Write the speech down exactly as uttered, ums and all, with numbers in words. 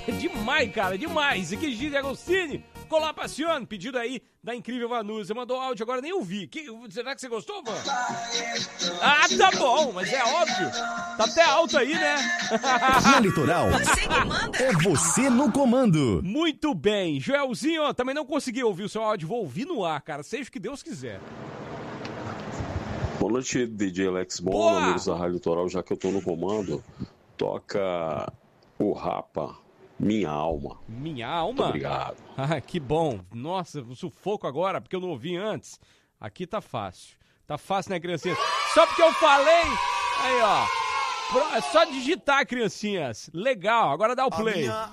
Demais, cara, demais. Aqui Gigi Agostini, Colá Passione, pedido aí da incrível Vanusa. Mandou áudio, agora nem ouvi. Que, será que você gostou, Van? Ah, tá bom, mas é óbvio. Tá até alto aí, né? Na Litoral, Você que manda. é você no comando. Muito bem. Joelzinho, ó, também não consegui ouvir o seu áudio. Vou ouvir no ar, cara. Seja o que Deus quiser. Boa noite, D J Alex Bom, Boa! amigos da Rádio Litoral. Já que eu tô no comando, toca o Rapa, Minha Alma. Minha Muito alma. obrigado. Ah, que bom. Nossa, o sufoco agora, porque eu não ouvi antes. Aqui tá fácil. Tá fácil, né, criancinha? Só porque eu falei. Aí, ó. Pro- É só digitar, criancinhas. Legal, agora dá o play. A minha